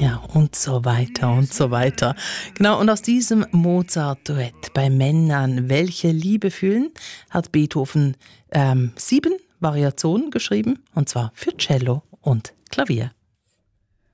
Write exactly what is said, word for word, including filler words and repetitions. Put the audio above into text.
Ja, und so weiter und so weiter. Genau, und aus diesem Mozart-Duett bei Männern, welche Liebe fühlen, hat Beethoven ähm, sieben Variationen geschrieben, und zwar für Cello und Klavier.